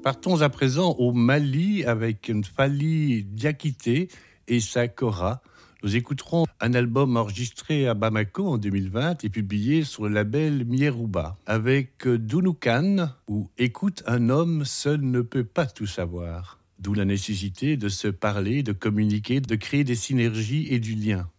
Partons à présent au Mali avec Fally Diakité et sa Kora. Nous écouterons un album enregistré à Bamako en 2020 et publié sur le label Mierouba avec Dounoukan où écoute un homme seul ne peut pas tout savoir. D'où la nécessité de se parler, de communiquer, de créer des synergies et du lien.